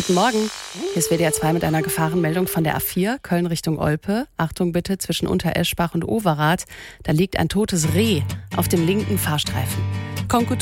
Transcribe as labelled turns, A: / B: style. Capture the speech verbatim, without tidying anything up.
A: Guten Morgen. Hier ist W D R zwei mit einer Gefahrenmeldung von der A vier, Köln Richtung Olpe. Achtung bitte, zwischen Untereschbach und Overath. Da liegt ein totes Reh auf dem linken Fahrstreifen. Kommt gut